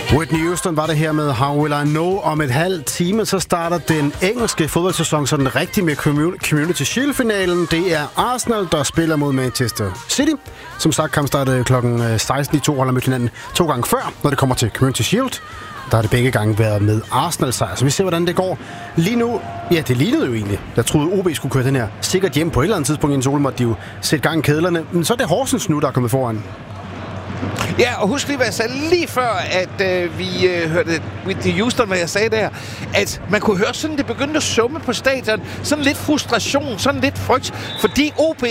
Whitney Houston var det her med How Will I Know. Om et halvt time, så starter den engelske fodboldsæson sådan rigtig med Community Shield-finalen. Det er Arsenal, der spiller mod Manchester City. Som sagt, kampen startede klokken 16. De to holder mødt hinanden 2 gange før, når det kommer til Community Shield. Der har det begge gange været med Arsenal-sejr, så vi ser, hvordan det går. Lige nu, ja, det lignede jo egentlig. Jeg troede, OB skulle køre den her sikkert hjem på et eller andet tidspunkt. Jens Ole måtte de jo sætte gang i kedlerne. Men så er det Horsens nu, der er kommet foran. Ja, og husk lige, hvad jeg sagde lige før, at vi hørte Whitney Houston, hvad jeg sagde der, at man kunne høre sådan, det begyndte at summe på stadion. Sådan lidt frustration, sådan lidt frygt, fordi OB